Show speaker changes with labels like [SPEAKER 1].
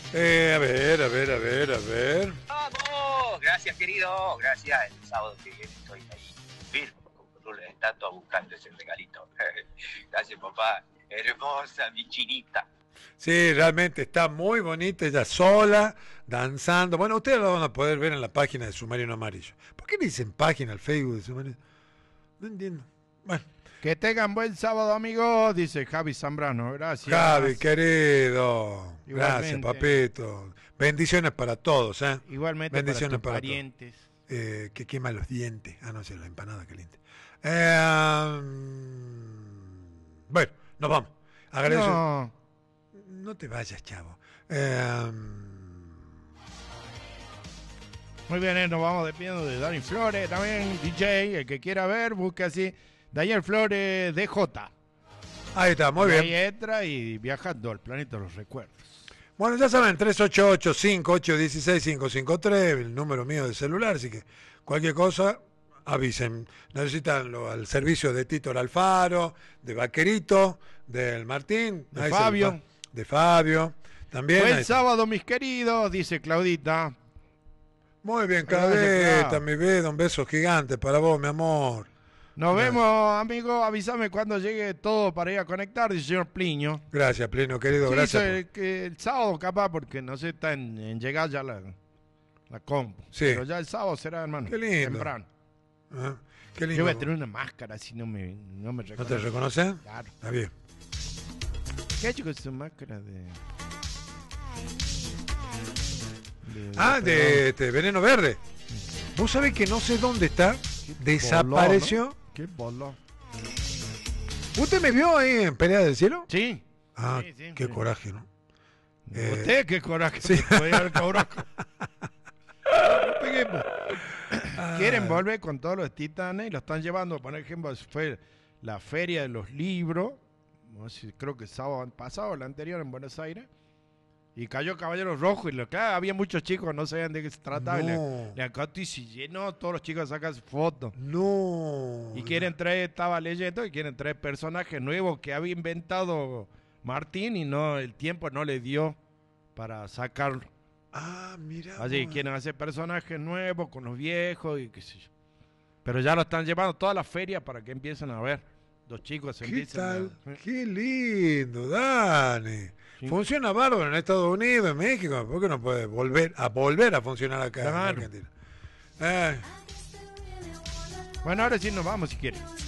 [SPEAKER 1] A ver.
[SPEAKER 2] ¡Vamos! Gracias, querido. Gracias. El sábado que viene estoy ahí firme con Rulo de estatua buscando ese regalito. Gracias, papá. Hermosa, mi chinita.
[SPEAKER 1] Sí, realmente está muy bonita, ella sola, danzando. Bueno, ustedes lo van a poder ver en la página de Submarino Amarillo. ¿Por qué le dicen página al Facebook de Submarino? No entiendo. Bueno.
[SPEAKER 3] Que tengan buen sábado, amigos, dice Javi Zambrano. Gracias.
[SPEAKER 1] Javi, querido. Gracias,
[SPEAKER 3] Igualmente.
[SPEAKER 1] papito. Bendiciones para todos, ¿eh?
[SPEAKER 3] Igualmente
[SPEAKER 1] Bendiciones
[SPEAKER 3] para tus
[SPEAKER 1] para
[SPEAKER 3] parientes.
[SPEAKER 1] que quema los dientes. Ah, no sé, la empanada caliente. Bueno, nos vamos. Agradezco. No te vayas, chavo.
[SPEAKER 3] Muy bien, nos vamos despidiendo de Dani Flores, también DJ, el que quiera ver, busque así, Daniel Flores DJ.
[SPEAKER 1] Ahí está, muy bien.
[SPEAKER 3] Ahí entra y viajando al planeta de los recuerdos.
[SPEAKER 1] Bueno, ya saben, 388-5816-553, el número mío de celular, así que cualquier cosa, avisen. Necesitan al servicio de Tito Alfaro, de Vaquerito, del Martín,
[SPEAKER 3] de Fabio.
[SPEAKER 1] De Fabio. También.
[SPEAKER 3] Buen sábado, mis queridos, dice Claudita.
[SPEAKER 1] Muy bien, Claudita, mi vida, un beso gigante para vos, mi amor.
[SPEAKER 3] Nos vemos, amigo. Avísame cuando llegue todo para ir a conectar, dice el señor Plinio.
[SPEAKER 1] Gracias, Plinio, querido.
[SPEAKER 3] Sí,
[SPEAKER 1] gracias.
[SPEAKER 3] El sábado capaz, porque no sé, está en llegar ya la compu.
[SPEAKER 1] Sí.
[SPEAKER 3] Pero ya el sábado será, hermano.
[SPEAKER 1] Qué lindo.
[SPEAKER 3] Temprano.
[SPEAKER 1] Qué lindo.
[SPEAKER 3] Yo voy a tener una máscara, si no me reconocen.
[SPEAKER 1] ¿No te reconocen?
[SPEAKER 3] Claro.
[SPEAKER 1] Está bien.
[SPEAKER 3] ¿Qué ha hecho con su máscara de
[SPEAKER 1] Veneno Verde. Vos sabés que no sé dónde está. Desapareció.
[SPEAKER 3] Boló, ¿no? Qué boló.
[SPEAKER 1] ¿Usted me vio ahí en Pelea del Cielo?
[SPEAKER 3] Sí.
[SPEAKER 1] Ah,
[SPEAKER 3] sí,
[SPEAKER 1] qué coraje, ¿no?
[SPEAKER 3] ¿Usted qué coraje?
[SPEAKER 1] Sí.
[SPEAKER 3] Quieren volver con todos los titanes y lo están llevando. Por ejemplo, fue la feria de los libros. No sé, creo que el sábado pasado, el anterior en Buenos Aires. Y cayó Caballero Rojo y claro, había muchos chicos, no sabían de qué se trataba.
[SPEAKER 1] No.
[SPEAKER 3] Y la y se llenó, todos los chicos sacan fotos.
[SPEAKER 1] No.
[SPEAKER 3] Y quieren traer, estaba leyendo, y quieren traer personajes nuevos que había inventado Martín y no, el tiempo no le dio para sacarlo.
[SPEAKER 1] Ah, mira.
[SPEAKER 3] Así quieren hacer personajes nuevos con los viejos y qué sé yo. Pero ya lo están llevando todas las ferias para que empiecen a ver. Los chicos se
[SPEAKER 1] ¿Qué tal? Qué lindo, Dani. Sí. Funciona bárbaro en Estados Unidos, en México. ¿Por qué no puede volver a funcionar acá en Argentina?
[SPEAKER 3] Bueno, ahora sí nos vamos si quieres.